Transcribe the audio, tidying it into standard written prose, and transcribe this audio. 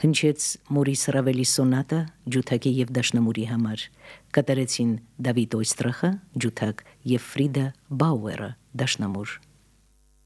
Հնչեց Մորիս Ռավելի սոնատը ջութակի եւ դաշնամուրի համար, կատարեցին Դավիթ Օյստրախը ջութակ եւ Ֆրիդա Բաուերը դաշնամուր։